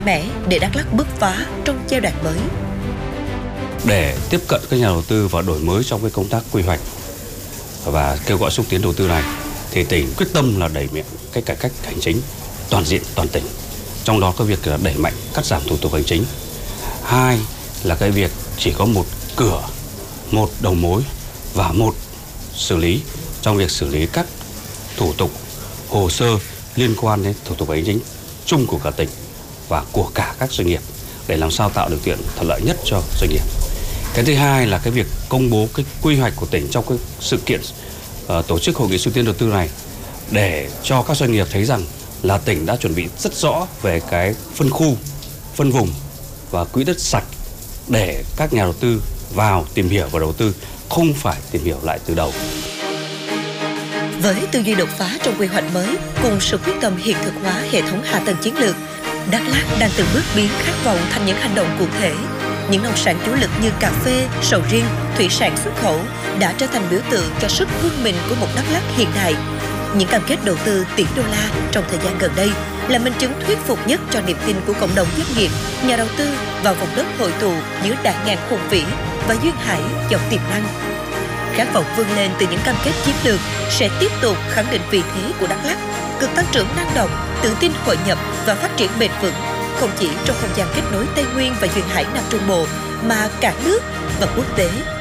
mẽ để Đắk Lắk bứt phá trong giai đoạn mới. Để tiếp cận các nhà đầu tư và đổi mới trong cái công tác quy hoạch và kêu gọi xúc tiến đầu tư này, thì tỉnh quyết tâm là đẩy mạnh cái cải cách hành chính toàn diện toàn tỉnh. Trong đó có việc là đẩy mạnh cắt giảm thủ tục hành chính. Hai là cái việc chỉ có một cửa, một đầu mối và một xử lý trong việc xử lý các thủ tục hồ sơ liên quan đến thủ tục hành chính chung của cả tỉnh và của cả các doanh nghiệp, để làm sao tạo điều kiện thuận lợi nhất cho doanh nghiệp. Cái thứ hai là cái việc công bố cái quy hoạch của tỉnh trong cái sự kiện tổ chức hội nghị xúc tiến đầu tư này, để cho các doanh nghiệp thấy rằng là tỉnh đã chuẩn bị rất rõ về cái phân khu, phân vùng và quỹ đất sạch để các nhà đầu tư vào tìm hiểu và đầu tư, không phải tìm hiểu lại từ đầu. Với tư duy đột phá trong quy hoạch mới cùng sự quyết tâm hiện thực hóa hệ thống hạ tầng chiến lược, Đắk Lắk đang từng bước biến khát vọng thành những hành động cụ thể. Những nông sản chủ lực như cà phê, sầu riêng, thủy sản xuất khẩu đã trở thành biểu tượng cho sức vươn mình của một Đắk Lắk hiện đại. Những cam kết đầu tư tỷ đô la trong thời gian gần đây là minh chứng thuyết phục nhất cho niềm tin của cộng đồng doanh nghiệp, nhà đầu tư vào vùng đất hội tụ giữa đại ngàn hùng vĩ và duyên hải giàu tiềm năng. Khát vọng vươn lên từ những cam kết chiến lược sẽ tiếp tục khẳng định vị thế của Đắk Lắk, cực tăng trưởng năng động, tự tin hội nhập và phát triển bền vững, không chỉ trong không gian kết nối Tây Nguyên và duyên hải Nam Trung Bộ mà cả nước và quốc tế.